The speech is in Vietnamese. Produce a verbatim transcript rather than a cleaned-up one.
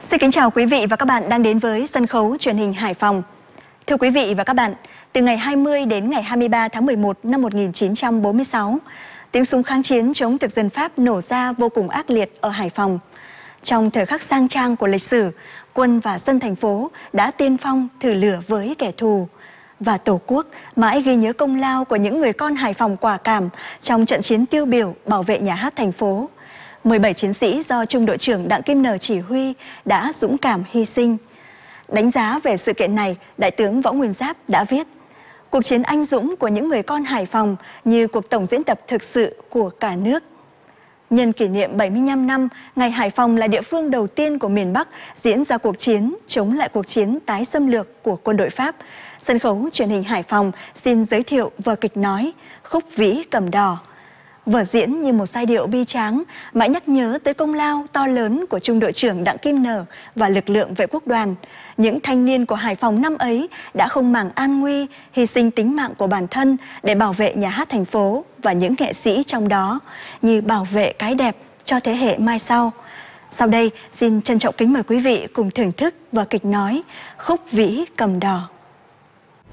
Xin kính chào quý vị và các bạn đang đến với sân khấu truyền hình Hải Phòng. Thưa quý vị và các bạn, từ ngày hai mươi đến ngày hai mươi ba tháng mười một năm một nghìn chín trăm bốn mươi sáu, tiếng súng kháng chiến chống thực dân Pháp nổ ra vô cùng ác liệt ở Hải Phòng. Trong thời khắc sang trang của lịch sử, quân và dân thành phố đã tiên phong thử lửa với kẻ thù. Và Tổ quốc mãi ghi nhớ công lao của những người con Hải Phòng quả cảm trong trận chiến tiêu biểu bảo vệ nhà hát thành phố. mười bảy chiến sĩ do Trung đội trưởng Đặng Kim Nờ chỉ huy đã dũng cảm hy sinh. Đánh giá về sự kiện này, Đại tướng Võ Nguyên Giáp đã viết: cuộc chiến anh dũng của những người con Hải Phòng như cuộc tổng diễn tập thực sự của cả nước. Nhân kỷ niệm bảy mươi lăm năm, ngày Hải Phòng là địa phương đầu tiên của miền Bắc diễn ra cuộc chiến chống lại cuộc chiến tái xâm lược của quân đội Pháp, sân khấu truyền hình Hải Phòng xin giới thiệu vở kịch nói Khúc Vĩ Cầm Đỏ. Vở diễn như một giai điệu bi tráng, mãi nhắc nhớ tới công lao to lớn của Trung đội trưởng Đặng Kim Nờ và lực lượng vệ quốc đoàn. Những thanh niên của Hải Phòng năm ấy đã không màng an nguy, hy sinh tính mạng của bản thân để bảo vệ nhà hát thành phố và những nghệ sĩ trong đó, như bảo vệ cái đẹp cho thế hệ mai sau. Sau đây, xin trân trọng kính mời quý vị cùng thưởng thức vở kịch nói Khúc Vĩ Cầm Đỏ.